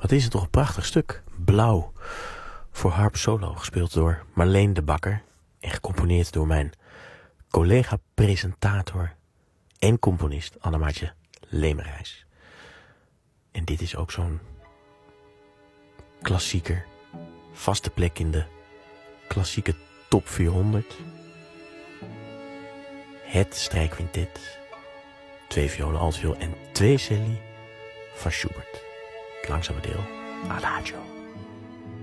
Wat is het toch een prachtig stuk. Blauw. Voor harp solo, gespeeld door Marleen de Bakker. En gecomponeerd door mijn collega-presentator en componist Annemaatje Lemerijs. En dit is ook zo'n klassieker. Vaste plek in de klassieke top 400. Het strijkquintet. 2 violen, altviool en 2 celli van Schubert. Het langzame deel, Adagio.